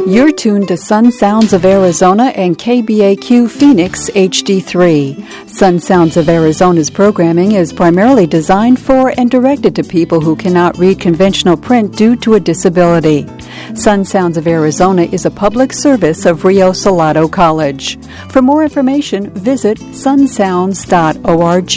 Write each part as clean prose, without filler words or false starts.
You're tuned to Sun Sounds of Arizona and KBAQ Phoenix HD3. Sun Sounds of Arizona's programming is primarily designed for and directed to people who cannot read conventional print due to a disability. Sun Sounds of Arizona is a public service of Rio Salado College. For more information, visit sunsounds.org.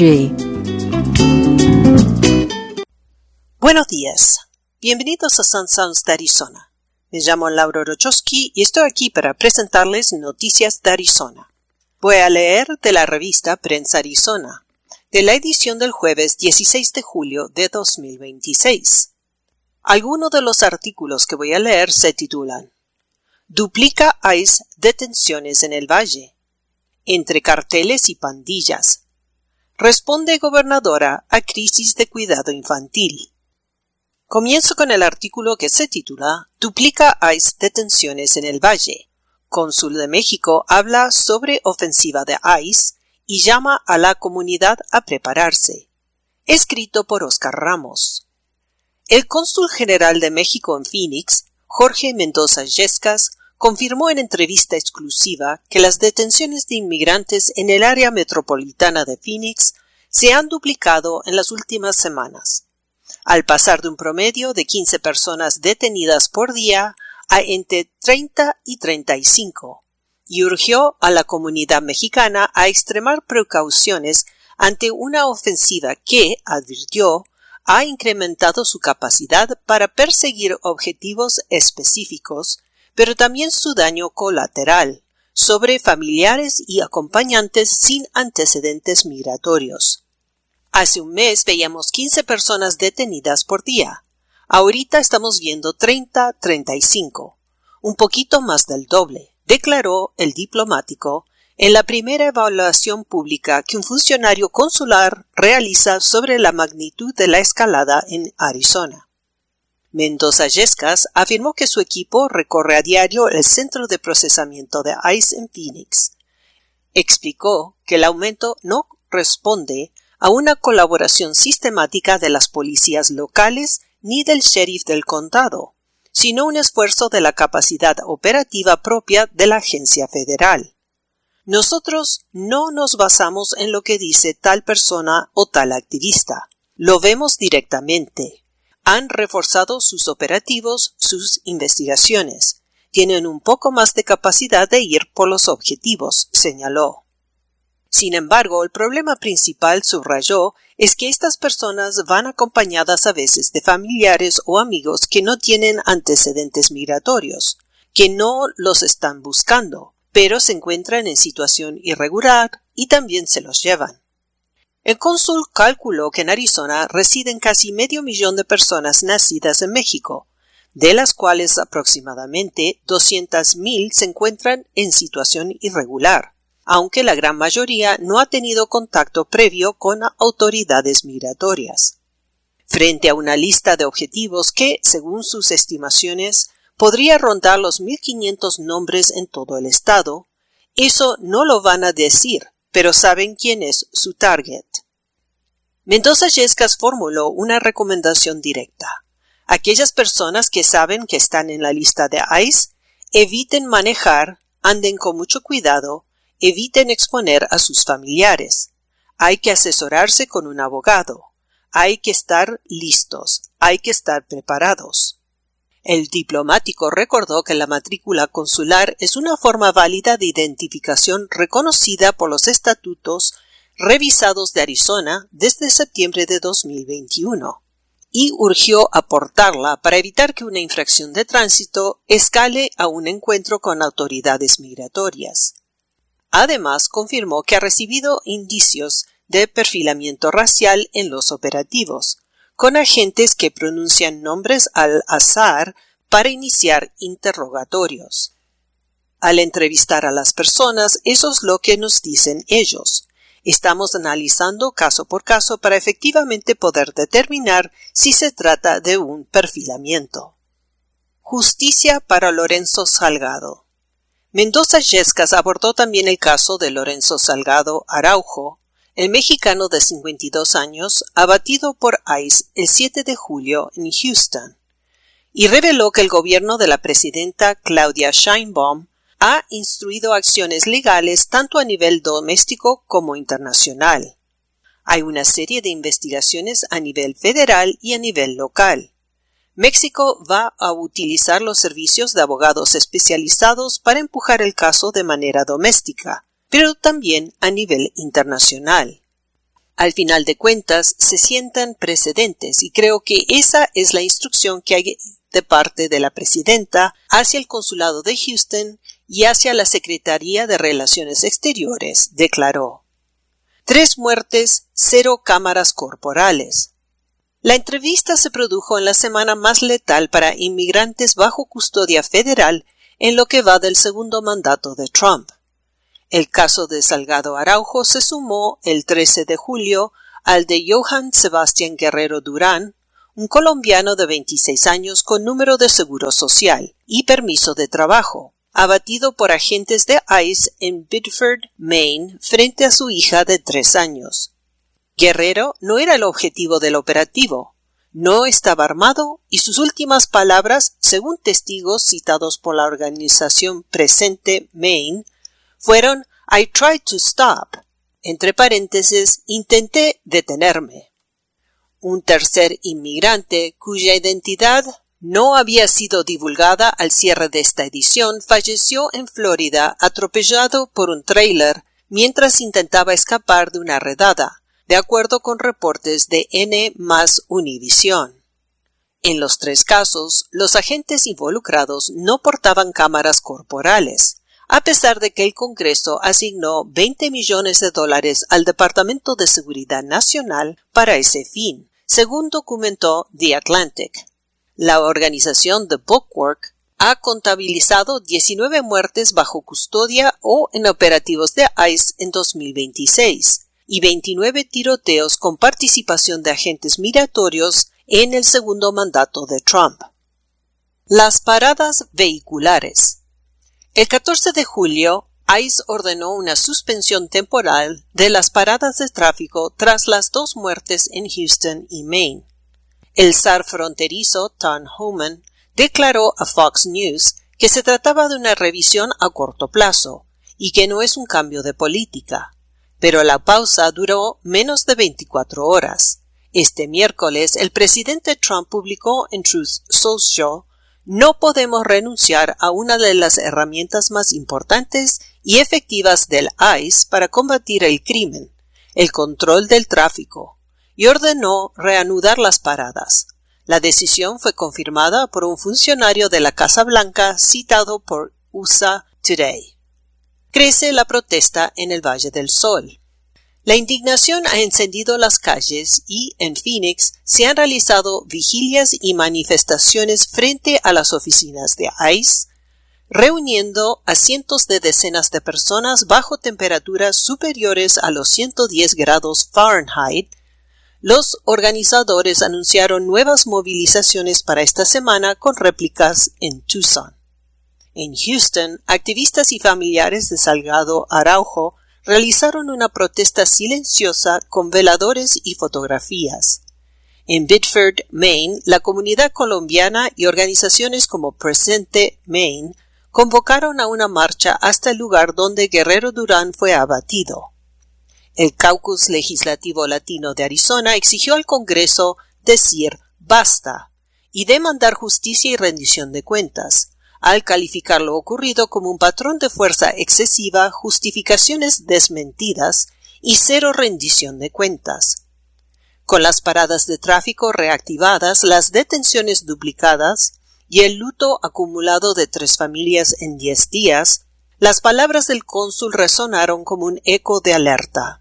Buenos días. Bienvenidos a Sun Sounds de Arizona. Me llamo Laura Rochowski y estoy aquí para presentarles noticias de Arizona. Voy a leer de la revista Prensa Arizona, de la edición del jueves 16 de julio de 2026. Algunos de los artículos que voy a leer se titulan: Duplica ICE detenciones en el Valle. Entre carteles y pandillas. Responde gobernadora a crisis de cuidado infantil. Comienzo con el artículo que se titula Duplica ICE detenciones en el Valle. Cónsul de México habla sobre ofensiva de ICE y llama a la comunidad a prepararse. Escrito por Oscar Ramos. El cónsul general de México en Phoenix, Jorge Mendoza Yescas, confirmó en entrevista exclusiva que las detenciones de inmigrantes en el área metropolitana de Phoenix se han duplicado en las últimas semanas, al pasar de un promedio de 15 personas detenidas por día a entre 30 y 35, y urgió a la comunidad mexicana a extremar precauciones ante una ofensiva que, advirtió, ha incrementado su capacidad para perseguir objetivos específicos, pero también su daño colateral sobre familiares y acompañantes sin antecedentes migratorios. Hace un mes veíamos 15 personas detenidas por día. Ahorita estamos viendo 30-35, un poquito más del doble, declaró el diplomático en la primera evaluación pública que un funcionario consular realiza sobre la magnitud de la escalada en Arizona. Mendoza Yescas afirmó que su equipo recorre a diario el centro de procesamiento de ICE en Phoenix. Explicó que el aumento no responde a una colaboración sistemática de las policías locales ni del sheriff del condado, sino un esfuerzo de la capacidad operativa propia de la agencia federal. Nosotros no nos basamos en lo que dice tal persona o tal activista. Lo vemos directamente. Han reforzado sus operativos, sus investigaciones. Tienen un poco más de capacidad de ir por los objetivos, señaló. Sin embargo, el problema principal, subrayó, es que estas personas van acompañadas a veces de familiares o amigos que no tienen antecedentes migratorios, que no los están buscando, pero se encuentran en situación irregular y también se los llevan. El cónsul calculó que en Arizona residen casi 500,000 de personas nacidas en México, de las cuales aproximadamente 200,000 se encuentran en situación irregular, aunque la gran mayoría no ha tenido contacto previo con autoridades migratorias. Frente a una lista de objetivos que, según sus estimaciones, podría rondar los 1,500 nombres en todo el estado, eso no lo van a decir, pero saben quién es su target. Mendoza Yescas formuló una recomendación directa. Aquellas personas que saben que están en la lista de ICE, eviten manejar, anden con mucho cuidado, eviten exponer a sus familiares. Hay que asesorarse con un abogado. Hay que estar listos. Hay que estar preparados. El diplomático recordó que la matrícula consular es una forma válida de identificación reconocida por los estatutos revisados de Arizona desde septiembre de 2021 y urgió aportarla para evitar que una infracción de tránsito escale a un encuentro con autoridades migratorias. Además, confirmó que ha recibido indicios de perfilamiento racial en los operativos, con agentes que pronuncian nombres al azar para iniciar interrogatorios. Al entrevistar a las personas, eso es lo que nos dicen ellos. Estamos analizando caso por caso para efectivamente poder determinar si se trata de un perfilamiento. Justicia para Lorenzo Salgado. Mendoza Yescas abordó también el caso de Lorenzo Salgado Araujo, el mexicano de 52 años, abatido por ICE el 7 de julio en Houston, y reveló que el gobierno de la presidenta Claudia Sheinbaum ha instruido acciones legales tanto a nivel doméstico como internacional. Hay una serie de investigaciones a nivel federal y a nivel local. México va a utilizar los servicios de abogados especializados para empujar el caso de manera doméstica, pero también a nivel internacional. Al final de cuentas, se sientan precedentes y creo que esa es la instrucción que hay de parte de la presidenta hacia el consulado de Houston y hacia la Secretaría de Relaciones Exteriores, declaró. 3 muertes, 0 cámaras corporales. La entrevista se produjo en la semana más letal para inmigrantes bajo custodia federal en lo que va del segundo mandato de Trump. El caso de Salgado Araujo se sumó el 13 de julio al de Johann Sebastián Guerrero Durán, un colombiano de 26 años con número de seguro social y permiso de trabajo, abatido por agentes de ICE en Biddeford, Maine, frente a su hija de 3 años. Guerrero no era el objetivo del operativo, no estaba armado y sus últimas palabras, según testigos citados por la organización Presente Maine, fueron I tried to stop, entre paréntesis, intenté detenerme. Un tercer inmigrante, cuya identidad no había sido divulgada al cierre de esta edición, falleció en Florida atropellado por un tráiler mientras intentaba escapar de una redada, de acuerdo con reportes de N más Univision. En los 3 casos, los agentes involucrados no portaban cámaras corporales, a pesar de que el Congreso asignó $20 millones al Departamento de Seguridad Nacional para ese fin, según documentó The Atlantic. La organización The Bookwork ha contabilizado 19 muertes bajo custodia o en operativos de ICE en 2026 y 29 tiroteos con participación de agentes migratorios en el segundo mandato de Trump. Las paradas vehiculares. El 14 de julio, ICE ordenó una suspensión temporal de las paradas de tráfico tras las 2 muertes en Houston y Maine. El zar fronterizo Tom Homan declaró a Fox News que se trataba de una revisión a corto plazo y que no es un cambio de política, pero la pausa duró menos de 24 horas. Este miércoles, el presidente Trump publicó en Truth Social: no podemos renunciar a una de las herramientas más importantes y efectivas del ICE para combatir el crimen, el control del tráfico, y ordenó reanudar las paradas. La decisión fue confirmada por un funcionario de la Casa Blanca citado por USA Today. Crece la protesta en el Valle del Sol. La indignación ha encendido las calles y, en Phoenix, se han realizado vigilias y manifestaciones frente a las oficinas de ICE, reuniendo a cientos de decenas de personas bajo temperaturas superiores a los 110 grados Fahrenheit. Los organizadores anunciaron nuevas movilizaciones para esta semana con réplicas en Tucson. En Houston, activistas y familiares de Salgado Araujo realizaron una protesta silenciosa con veladores y fotografías. En Biddeford, Maine, la comunidad colombiana y organizaciones como Presente Maine convocaron a una marcha hasta el lugar donde Guerrero Durán fue abatido. El Caucus Legislativo Latino de Arizona exigió al Congreso decir basta y demandar justicia y rendición de cuentas, al calificar lo ocurrido como un patrón de fuerza excesiva, justificaciones desmentidas y 0 rendición de cuentas. Con las paradas de tráfico reactivadas, las detenciones duplicadas y el luto acumulado de 3 familias en 10 días, las palabras del cónsul resonaron como un eco de alerta.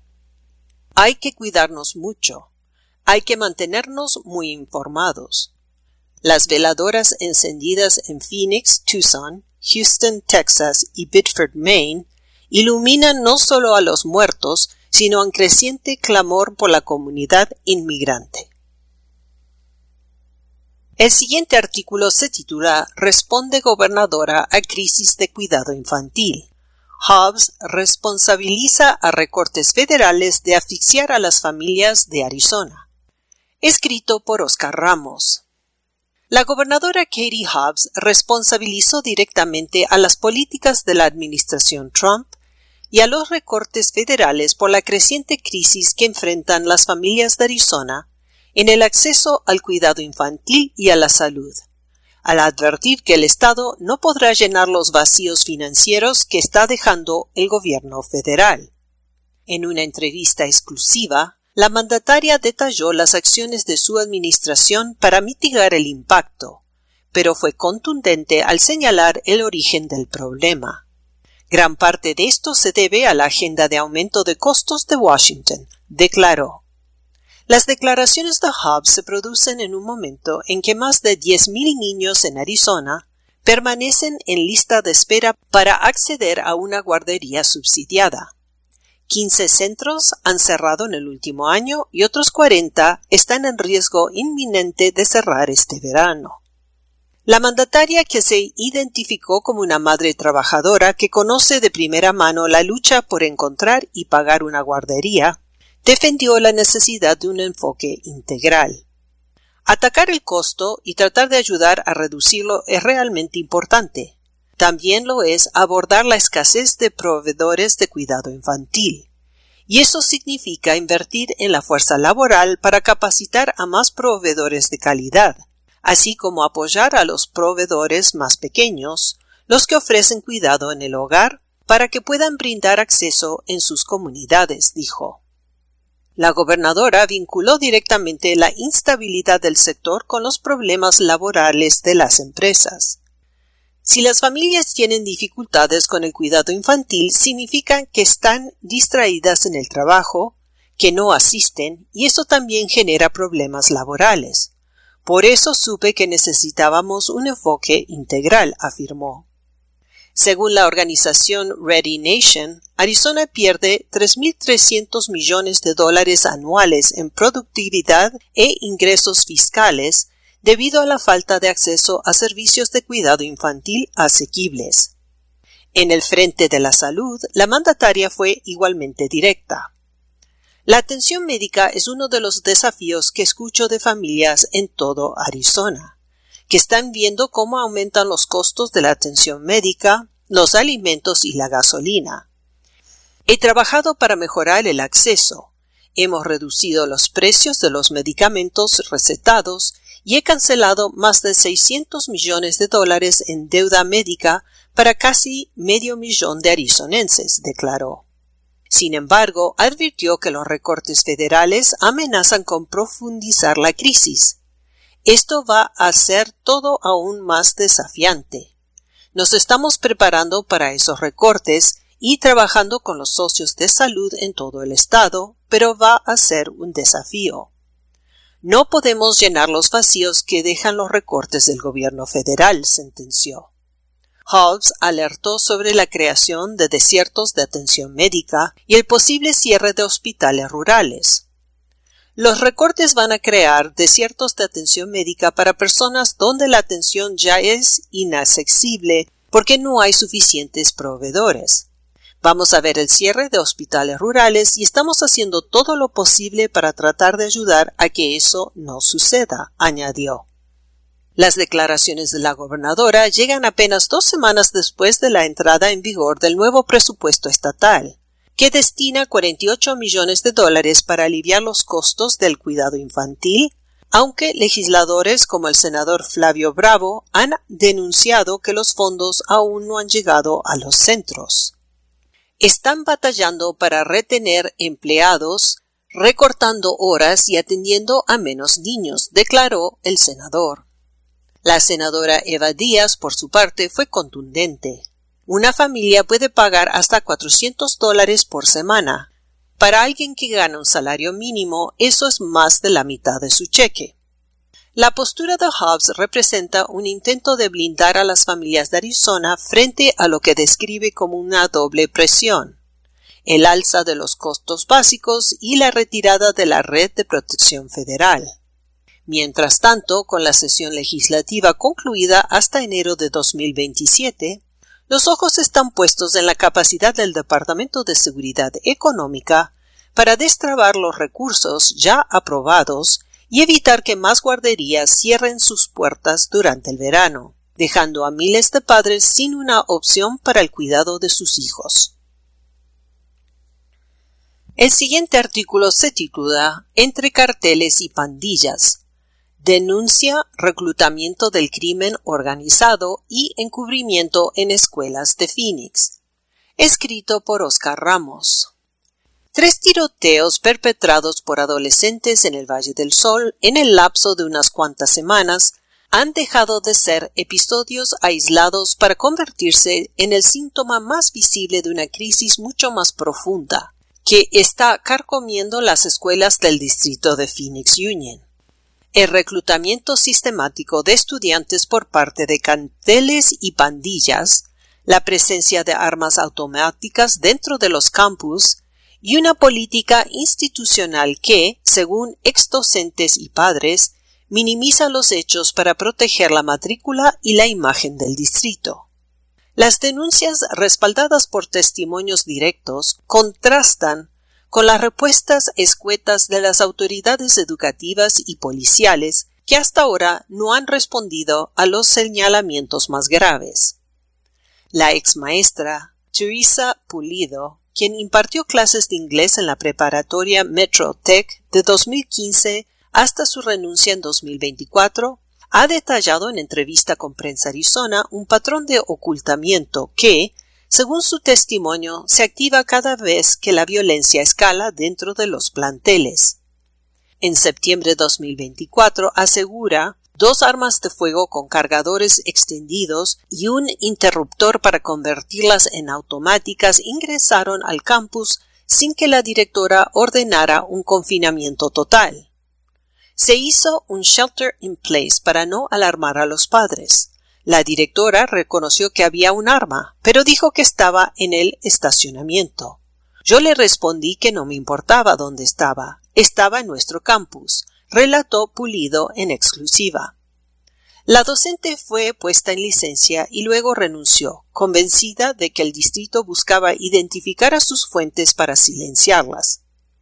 Hay que cuidarnos mucho. Hay que mantenernos muy informados. Las veladoras encendidas en Phoenix, Tucson, Houston, Texas y Biddeford, Maine, iluminan no solo a los muertos, sino a un creciente clamor por la comunidad inmigrante. El siguiente artículo se titula Responde gobernadora a crisis de cuidado infantil. Hobbs responsabiliza a recortes federales de asfixiar a las familias de Arizona. Escrito por Oscar Ramos. La gobernadora Katie Hobbs responsabilizó directamente a las políticas de la administración Trump y a los recortes federales por la creciente crisis que enfrentan las familias de Arizona en el acceso al cuidado infantil y a la salud, al advertir que el Estado no podrá llenar los vacíos financieros que está dejando el gobierno federal. En una entrevista exclusiva, la mandataria detalló las acciones de su administración para mitigar el impacto, pero fue contundente al señalar el origen del problema. Gran parte de esto se debe a la agenda de aumento de costos de Washington, declaró. Las declaraciones de Hobbs se producen en un momento en que más de 10,000 niños en Arizona permanecen en lista de espera para acceder a una guardería subsidiada. 15 centros han cerrado en el último año y otros 40 están en riesgo inminente de cerrar este verano. La mandataria, que se identificó como una madre trabajadora que conoce de primera mano la lucha por encontrar y pagar una guardería, defendió la necesidad de un enfoque integral. Atacar el costo y tratar de ayudar a reducirlo es realmente importante. También lo es abordar la escasez de proveedores de cuidado infantil. Y eso significa invertir en la fuerza laboral para capacitar a más proveedores de calidad, así como apoyar a los proveedores más pequeños, los que ofrecen cuidado en el hogar, para que puedan brindar acceso en sus comunidades, dijo. La gobernadora vinculó directamente la instabilidad del sector con los problemas laborales de las empresas. Si las familias tienen dificultades con el cuidado infantil, significa que están distraídas en el trabajo, que no asisten, y eso también genera problemas laborales. Por eso supe que necesitábamos un enfoque integral, afirmó. Según la organización Ready Nation, Arizona pierde $3,300 millones anuales en productividad e ingresos fiscales debido a la falta de acceso a servicios de cuidado infantil asequibles. En el frente de la salud, la mandataria fue igualmente directa. La atención médica es uno de los desafíos que escucho de familias en todo Arizona, que están viendo cómo aumentan los costos de la atención médica, los alimentos y la gasolina. He trabajado para mejorar el acceso. Hemos reducido los precios de los medicamentos recetados y he cancelado más de $600 millones en deuda médica para casi 500,000 de arizonenses, declaró. Sin embargo, advirtió que los recortes federales amenazan con profundizar la crisis. Esto va a hacer todo aún más desafiante. Nos estamos preparando para esos recortes y trabajando con los socios de salud en todo el estado, pero va a ser un desafío. No podemos llenar los vacíos que dejan los recortes del gobierno federal, sentenció. Hobbs alertó sobre la creación de desiertos de atención médica y el posible cierre de hospitales rurales. Los recortes van a crear desiertos de atención médica para personas donde la atención ya es inaccesible porque no hay suficientes proveedores. Vamos a ver el cierre de hospitales rurales y estamos haciendo todo lo posible para tratar de ayudar a que eso no suceda, añadió. Las declaraciones de la gobernadora llegan apenas 2 semanas después de la entrada en vigor del nuevo presupuesto estatal, que destina $48 millones para aliviar los costos del cuidado infantil, aunque legisladores como el senador Flavio Bravo han denunciado que los fondos aún no han llegado a los centros. Están batallando para retener empleados, recortando horas y atendiendo a menos niños, declaró el senador. La senadora Eva Díaz, por su parte, fue contundente. Una familia puede pagar hasta $400 por semana. Para alguien que gana un salario mínimo, eso es más de la mitad de su cheque. La postura de Hobbs representa un intento de blindar a las familias de Arizona frente a lo que describe como una doble presión: el alza de los costos básicos y la retirada de la red de protección federal. Mientras tanto, con la sesión legislativa concluida hasta enero de 2027, los ojos están puestos en la capacidad del Departamento de Seguridad Económica para destrabar los recursos ya aprobados y evitar que más guarderías cierren sus puertas durante el verano, dejando a miles de padres sin una opción para el cuidado de sus hijos. El siguiente artículo se titula Entre carteles y pandillas. Denuncia reclutamiento del crimen organizado y encubrimiento en escuelas de Phoenix. Escrito por Oscar Ramos. 3 tiroteos perpetrados por adolescentes en el Valle del Sol en el lapso de unas cuantas semanas han dejado de ser episodios aislados para convertirse en el síntoma más visible de una crisis mucho más profunda que está carcomiendo las escuelas del distrito de Phoenix Union. El reclutamiento sistemático de estudiantes por parte de carteles y pandillas, la presencia de armas automáticas dentro de los campus y una política institucional que, según exdocentes y padres, minimiza los hechos para proteger la matrícula y la imagen del distrito. Las denuncias respaldadas por testimonios directos contrastan con las respuestas escuetas de las autoridades educativas y policiales que hasta ahora no han respondido a los señalamientos más graves. La exmaestra Teresa Pulido, quien impartió clases de inglés en la preparatoria Metro Tech de 2015 hasta su renuncia en 2024, ha detallado en entrevista con Prensa Arizona un patrón de ocultamiento que, según su testimonio, se activa cada vez que la violencia escala dentro de los planteles. En septiembre de 2024 asegura 2 armas de fuego con cargadores extendidos y un interruptor para convertirlas en automáticas ingresaron al campus sin que la directora ordenara un confinamiento total. Se hizo un shelter in place para no alarmar a los padres. La directora reconoció que había un arma, pero dijo que estaba en el estacionamiento. Yo le respondí que no me importaba dónde estaba. Estaba en nuestro campus, relató Pulido en exclusiva. La docente fue puesta en licencia y luego renunció, convencida de que el distrito buscaba identificar a sus fuentes para silenciarlas.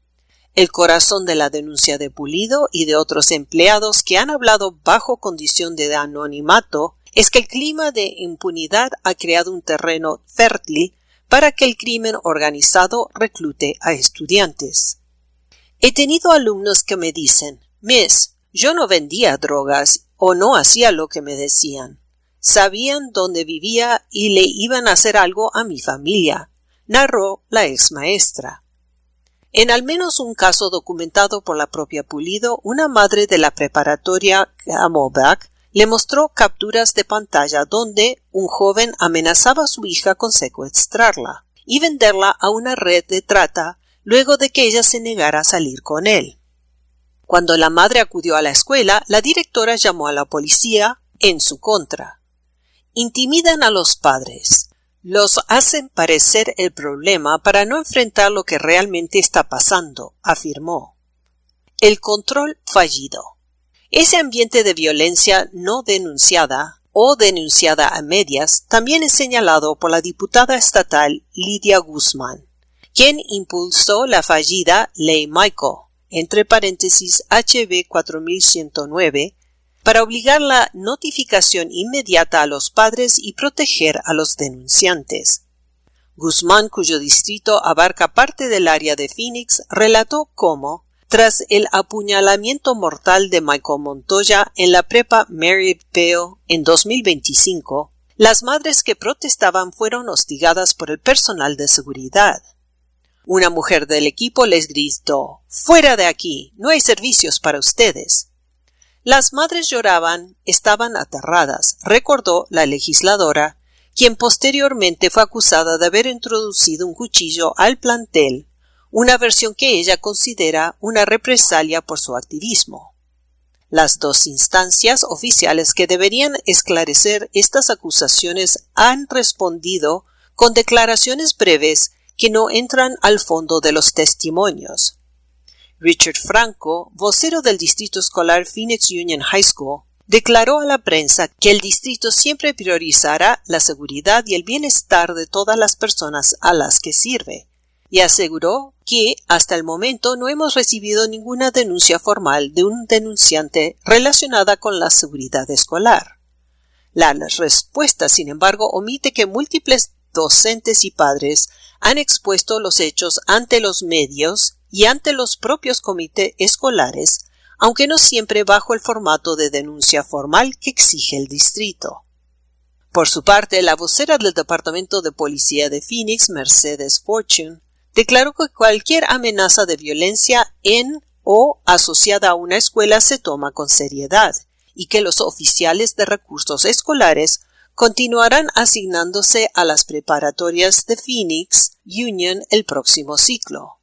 El corazón de la denuncia de Pulido y de otros empleados que han hablado bajo condición de anonimato es que el clima de impunidad ha creado un terreno fértil para que el crimen organizado reclute a estudiantes. He tenido alumnos que me dicen, Miss, yo no vendía drogas o no hacía lo que me decían. Sabían dónde vivía y le iban a hacer algo a mi familia, narró la exmaestra. En al menos un caso documentado por la propia Pulido, una madre de la preparatoria Camelback le mostró capturas de pantalla donde un joven amenazaba a su hija con secuestrarla y venderla a una red de trata luego de que ella se negara a salir con él. Cuando la madre acudió a la escuela, la directora llamó a la policía en su contra. Intimidan a los padres. Los hacen parecer el problema para no enfrentar lo que realmente está pasando, afirmó. El control fallido. Ese ambiente de violencia no denunciada o denunciada a medias también es señalado por la diputada estatal Lidia Guzmán, quien impulsó la fallida Ley Michael, entre paréntesis HB 4109, para obligar la notificación inmediata a los padres y proteger a los denunciantes. Guzmán, cuyo distrito abarca parte del área de Phoenix, relató cómo, tras el apuñalamiento mortal de Michael Montoya en la prepa Maryville en 2025, las madres que protestaban fueron hostigadas por el personal de seguridad. Una mujer del equipo les gritó, «¡Fuera de aquí! ¡No hay servicios para ustedes!». Las madres lloraban, estaban aterradas, recordó la legisladora, quien posteriormente fue acusada de haber introducido un cuchillo al plantel, una versión que ella considera una represalia por su activismo. Las 2 instancias oficiales que deberían esclarecer estas acusaciones han respondido con declaraciones breves que no entran al fondo de los testimonios. Richard Franco, vocero del distrito escolar Phoenix Union High School, declaró a la prensa que el distrito siempre priorizará la seguridad y el bienestar de todas las personas a las que sirve, y aseguró que hasta el momento no hemos recibido ninguna denuncia formal de un denunciante relacionada con la seguridad escolar. La respuesta, sin embargo, omite que múltiples docentes y padres han expuesto los hechos ante los medios y ante los propios comités escolares, aunque no siempre bajo el formato de denuncia formal que exige el distrito. Por su parte, la vocera del Departamento de Policía de Phoenix, Mercedes Fortune, declaró que cualquier amenaza de violencia en o asociada a una escuela se toma con seriedad y que los oficiales de recursos escolares continuarán asignándose a las preparatorias de Phoenix Union el próximo ciclo.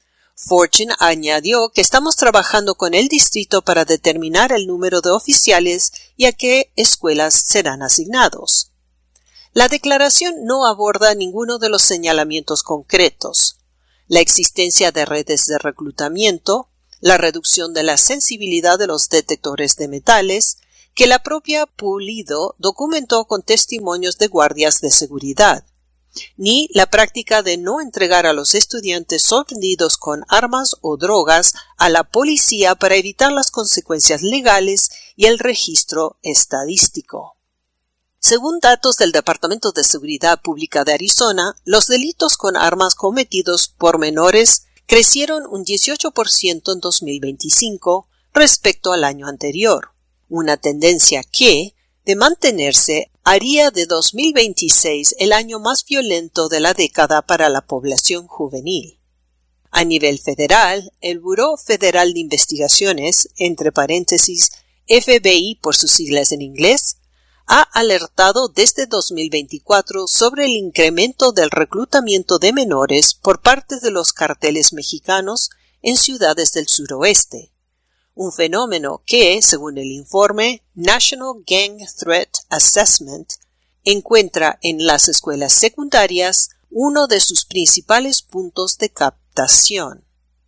Fortune añadió que estamos trabajando con el distrito para determinar el número de oficiales y a qué escuelas serán asignados. La declaración no aborda ninguno de los señalamientos concretos. La existencia de redes de reclutamiento, la reducción de la sensibilidad de los detectores de metales, que la propia Pulido documentó con testimonios de guardias de seguridad, ni la práctica de no entregar a los estudiantes sorprendidos con armas o drogas a la policía para evitar las consecuencias legales y el registro estadístico. Según datos del Departamento de Seguridad Pública de Arizona, los delitos con armas cometidos por menores crecieron un 18% en 2025 respecto al año anterior, una tendencia que, de mantenerse, haría de 2026 el año más violento de la década para la población juvenil. A nivel federal, el Buró Federal de Investigaciones, entre paréntesis, FBI por sus siglas en inglés, ha alertado desde 2024 sobre el incremento del reclutamiento de menores por parte de los carteles mexicanos en ciudades del suroeste, un fenómeno que, según el informe National Gang Threat Assessment, encuentra en las escuelas secundarias uno de sus principales puntos de captación.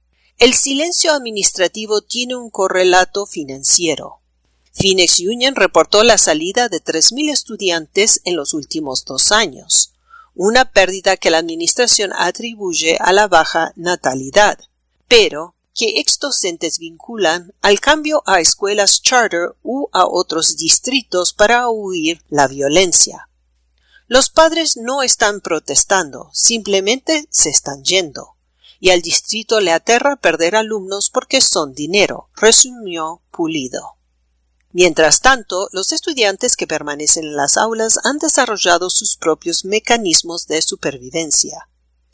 El silencio administrativo tiene un correlato financiero. Phoenix Union reportó la salida de 3,000 estudiantes en los últimos 2 años, una pérdida que la administración atribuye a la baja natalidad, pero que exdocentes vinculan al cambio a escuelas charter u a otros distritos para huir la violencia. Los padres no están protestando, simplemente se están yendo, y al distrito le aterra perder alumnos porque son dinero, resumió Pulido. Mientras tanto, los estudiantes que permanecen en las aulas han desarrollado sus propios mecanismos de supervivencia.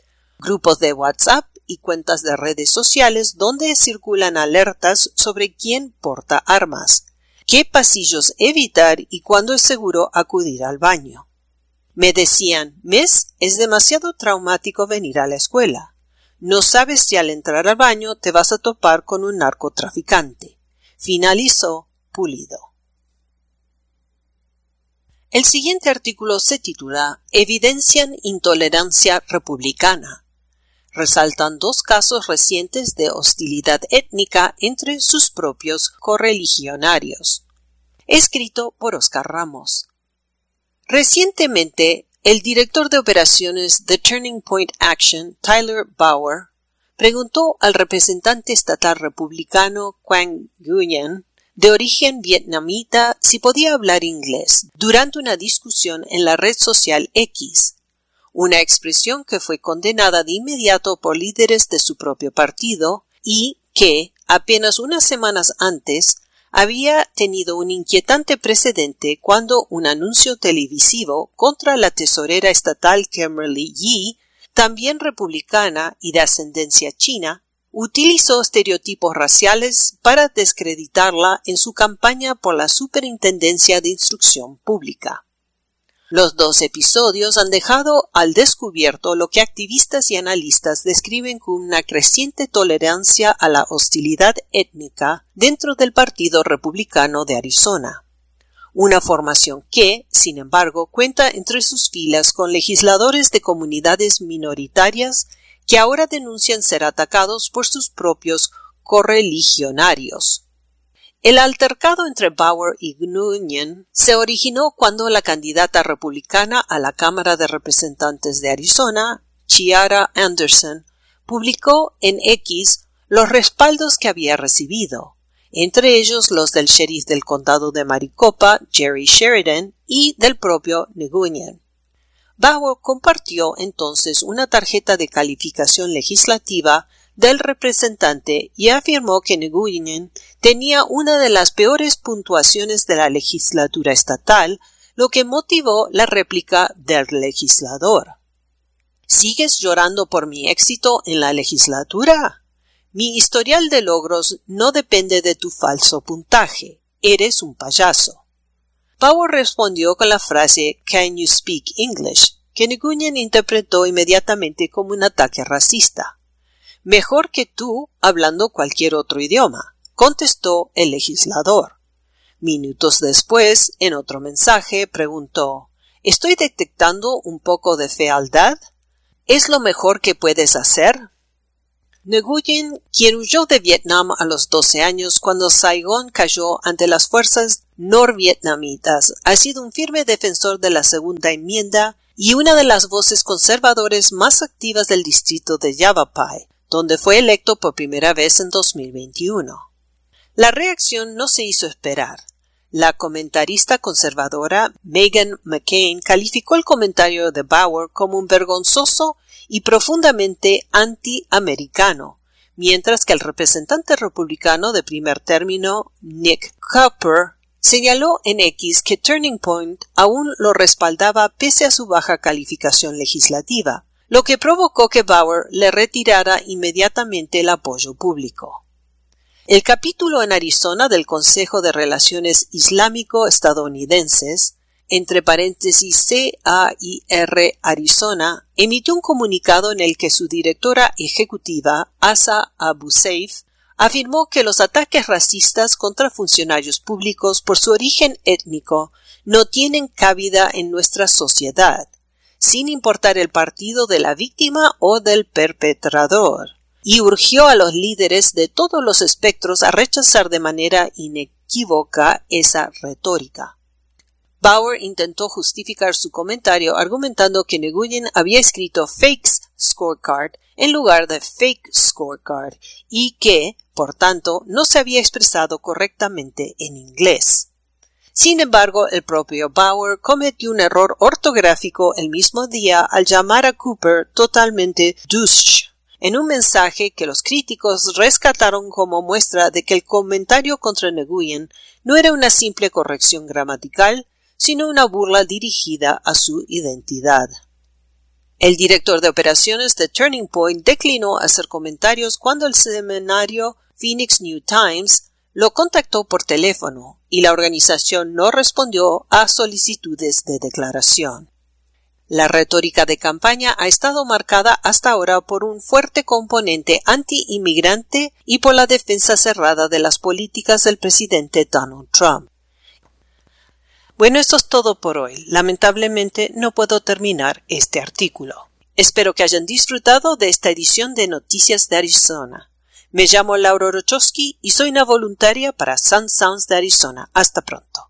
Grupos de WhatsApp y cuentas de redes sociales donde circulan alertas sobre quién porta armas, qué pasillos evitar y cuándo es seguro acudir al baño. Me decían, Miss, es demasiado traumático venir a la escuela. No sabes si al entrar al baño te vas a topar con un narcotraficante. Finalizó Pulido. El siguiente artículo se titula Evidencian intolerancia republicana. Resaltan 2 casos recientes de hostilidad étnica entre sus propios correligionarios. Escrito por Oscar Ramos. Recientemente, el director de operaciones de Turning Point Action, Tyler Bauer, preguntó al representante estatal republicano Quang Nguyen, de origen vietnamita, si podía hablar inglés durante una discusión en la red social X, una expresión que fue condenada de inmediato por líderes de su propio partido y que, apenas unas semanas antes, había tenido un inquietante precedente cuando un anuncio televisivo contra la tesorera estatal Kimberly Yee, también republicana y de ascendencia china, utilizó estereotipos raciales para descreditarla en su campaña por la Superintendencia de Instrucción Pública. Los 2 episodios han dejado al descubierto lo que activistas y analistas describen como una creciente tolerancia a la hostilidad étnica dentro del Partido Republicano de Arizona. Una formación que, sin embargo, cuenta entre sus filas con legisladores de comunidades minoritarias que ahora denuncian ser atacados por sus propios correligionarios. El altercado entre Bauer y Nguyen se originó cuando la candidata republicana a la Cámara de Representantes de Arizona, Chiara Anderson, publicó en X los respaldos que había recibido, entre ellos los del sheriff del condado de Maricopa, Jerry Sheridan, y del propio Nguyen. Bauer compartió entonces una tarjeta de calificación legislativa del representante y afirmó que Nguyen tenía una de las peores puntuaciones de la legislatura estatal, lo que motivó la réplica del legislador. ¿Sigues llorando por mi éxito en la legislatura? Mi historial de logros no depende de tu falso puntaje. Eres un payaso. Bauer respondió con la frase "Can you speak English?", que Nguyen interpretó inmediatamente como un ataque racista. Mejor que tú hablando cualquier otro idioma, contestó el legislador. Minutos después, en otro mensaje, preguntó: ¿Estoy detectando un poco de fealdad? ¿Es lo mejor que puedes hacer? Nguyen, quien huyó de Vietnam a los 12 años cuando Saigón cayó ante las fuerzas norvietnamitas, ha sido un firme defensor de la Segunda Enmienda y una de las voces conservadoras más activas del distrito de Yavapai, donde fue electo por primera vez en 2021. La reacción no se hizo esperar. La comentarista conservadora Meghan McCain calificó el comentario de Bauer como un vergonzoso y profundamente anti-americano, mientras que el representante republicano de primer término, Nick Cooper, señaló en X que Turning Point aún lo respaldaba pese a su baja calificación legislativa, lo que provocó que Bauer le retirara inmediatamente el apoyo público. El capítulo en Arizona del Consejo de Relaciones Islámico-Estadounidenses, entre paréntesis CAIR Arizona, emitió un comunicado en el que su directora ejecutiva, Asa Abu Saif, afirmó que los ataques racistas contra funcionarios públicos por su origen étnico no tienen cabida en nuestra sociedad, sin importar el partido de la víctima o del perpetrador, y urgió a los líderes de todos los espectros a rechazar de manera inequívoca esa retórica. Bauer intentó justificar su comentario argumentando que Nguyen había escrito Fakes Scorecard en lugar de Fake Scorecard y que, por tanto, no se había expresado correctamente en inglés. Sin embargo, el propio Bauer cometió un error ortográfico el mismo día al llamar a Cooper totalmente douche, en un mensaje que los críticos rescataron como muestra de que el comentario contra Nguyen no era una simple corrección gramatical, sino una burla dirigida a su identidad. El director de operaciones de Turning Point declinó hacer comentarios cuando el semanario Phoenix New Times lo contactó por teléfono y la organización no respondió a solicitudes de declaración. La retórica de campaña ha estado marcada hasta ahora por un fuerte componente anti-inmigrante y por la defensa cerrada de las políticas del presidente Donald Trump. Bueno, esto es todo por hoy. Lamentablemente no puedo terminar este artículo. Espero que hayan disfrutado de esta edición de Noticias de Arizona. Me llamo Laura Orochowski y soy una voluntaria para Sun Sounds de Arizona. Hasta pronto.